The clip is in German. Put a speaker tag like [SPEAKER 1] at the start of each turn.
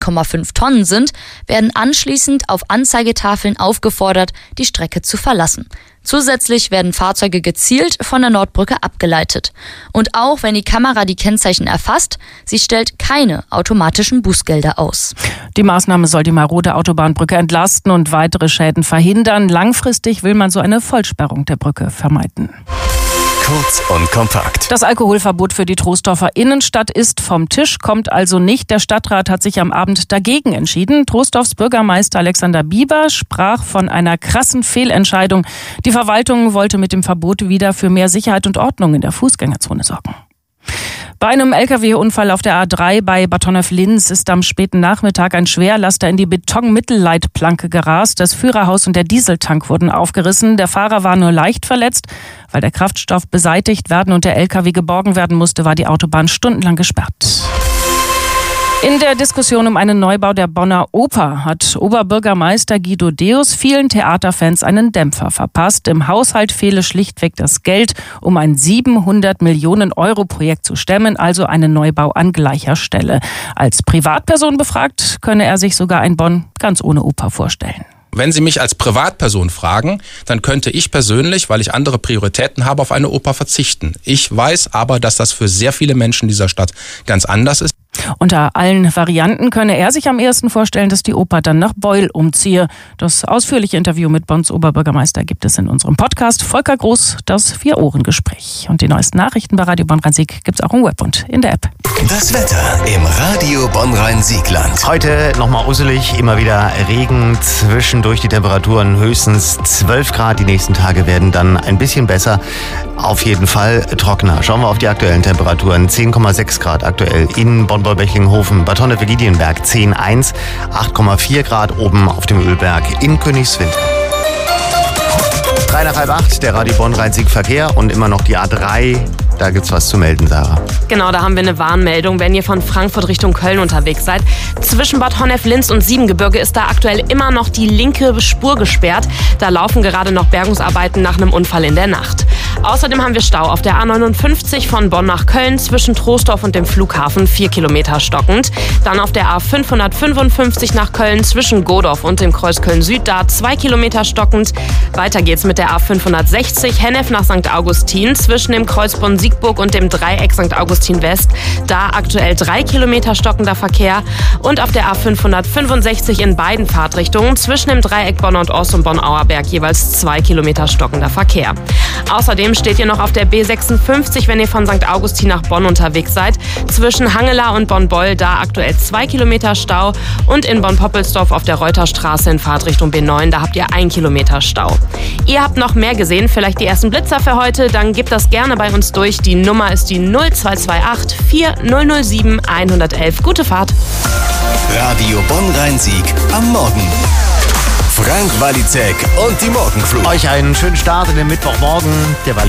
[SPEAKER 1] 8,5 Tonnen sind, werden anschließend auf Anzeigetafeln aufgefordert, die Strecke zu verlassen. Zusätzlich werden Fahrzeuge gezielt von der Nordbrücke abgeleitet. Und auch wenn die Kamera die Kennzeichen erfasst, sie stellt keine automatischen Bußgelder aus.
[SPEAKER 2] Die Maßnahme soll die marode Autobahnbrücke entlasten und weitere Schäden verhindern. Langfristig will man so eine Vollsperrung der Brücke vermeiden.
[SPEAKER 3] Kurz und kompakt.
[SPEAKER 2] Das Alkoholverbot für die Troisdorfer Innenstadt ist vom Tisch, kommt also nicht. Der Stadtrat hat sich am Abend dagegen entschieden. Troisdorfs Bürgermeister Alexander Bieber sprach von einer krassen Fehlentscheidung. Die Verwaltung wollte mit dem Verbot wieder für mehr Sicherheit und Ordnung in der Fußgängerzone sorgen. Bei einem Lkw-Unfall auf der A3 bei Bad Honnef-Linz ist am späten Nachmittag ein Schwerlaster in die Betonmittelleitplanke gerast. Das Führerhaus und der Dieseltank wurden aufgerissen. Der Fahrer war nur leicht verletzt. Weil der Kraftstoff beseitigt werden und der Lkw geborgen werden musste, war die Autobahn stundenlang gesperrt. In der Diskussion um einen Neubau der Bonner Oper hat Oberbürgermeister Guido Deus vielen Theaterfans einen Dämpfer verpasst. Im Haushalt fehle schlichtweg das Geld, um ein 700 Millionen Euro Projekt zu stemmen, also einen Neubau an gleicher Stelle. Als Privatperson befragt, könne er sich sogar ein Bonn ganz ohne Oper vorstellen.
[SPEAKER 4] Wenn Sie mich als Privatperson fragen, dann könnte ich persönlich, weil ich andere Prioritäten habe, auf eine Oper verzichten. Ich weiß aber, dass das für sehr viele Menschen dieser Stadt ganz anders ist.
[SPEAKER 2] Unter allen Varianten könne er sich am ehesten vorstellen, dass die Oper dann nach Beul umziehe. Das ausführliche Interview mit Bonns Oberbürgermeister gibt es in unserem Podcast. Volker Groß, das Vier-Ohren-Gespräch. Und die neuesten Nachrichten bei Radio Bonn-Rhein-Sieg gibt es auch im Web und in der App.
[SPEAKER 3] Das Wetter im Radio Bonn-Rhein-Siegland.
[SPEAKER 5] Heute nochmal uselig, immer wieder Regen, zwischendurch die Temperaturen höchstens 12 Grad. Die nächsten Tage werden dann ein bisschen besser. Auf jeden Fall trockener. Schauen wir auf die aktuellen Temperaturen. 10,6 Grad aktuell in Bonn-Bechlingenhofen, Bad Honnef-Giedienberg 10,1, 8,4 Grad oben auf dem Ölberg in Königswinter. 3 nach halb 8, der Radio Bonn-Rhein-Sieg-Verkehr und immer noch die A3. Da gibt's was zu melden, Sarah.
[SPEAKER 6] Genau, da haben wir eine Warnmeldung, wenn ihr von Frankfurt Richtung Köln unterwegs seid. Zwischen Bad Honnef-Linz und Siebengebirge ist da aktuell immer noch die linke Spur gesperrt. Da laufen gerade noch Bergungsarbeiten nach einem Unfall in der Nacht. Außerdem haben wir Stau auf der A59 von Bonn nach Köln zwischen Troisdorf und dem Flughafen 4 Kilometer stockend. Dann auf der A555 nach Köln zwischen Godorf und dem Kreuz Köln-Süd, da 2 Kilometer stockend. Weiter geht's mit der A560 Hennef nach St. Augustin zwischen dem Kreuz Bonn-Siegburg und dem Dreieck St. Augustin West. Da aktuell 3 Kilometer stockender Verkehr. Und auf der A565 in beiden Fahrtrichtungen zwischen dem Dreieck Bonn und Ost und Bonn-Auerberg jeweils 2 Kilometer stockender Verkehr. Außerdem steht ihr noch auf der B56, wenn ihr von St. Augustin nach Bonn unterwegs seid. Zwischen Hangela und Bonn-Boll da aktuell 2 Kilometer Stau. Und in Bonn-Poppelsdorf auf der Reuterstraße in Fahrtrichtung B9, da habt ihr 1 Kilometer Stau. Ihr habt noch mehr gesehen, vielleicht die ersten Blitzer für heute, dann gebt das gerne bei uns durch. Die Nummer ist die 0228 4007 111. Gute Fahrt.
[SPEAKER 3] Radio Bonn-Rhein-Sieg am Morgen. Frank Walizek und die Morgencrew.
[SPEAKER 5] Euch einen schönen Start in den Mittwochmorgen. Der